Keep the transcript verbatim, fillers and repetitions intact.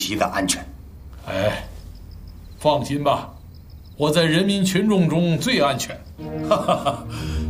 席的安全。 哎，放心吧，我在人民群众中最安全。哈哈哈。